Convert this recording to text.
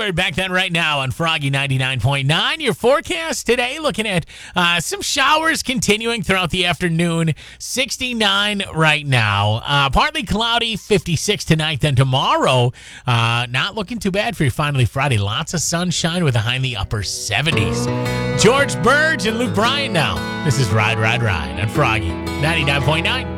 Bird back then right now on Froggy 99.9. Your forecast today looking at some showers continuing throughout the afternoon. 69 right now. Partly cloudy, 56 tonight. Then tomorrow, not looking too bad for your finally Friday. Lots of sunshine with a high in the upper 70s. George Burge and Luke Bryan now. This is Ride, Ride, Ride on Froggy 99.9.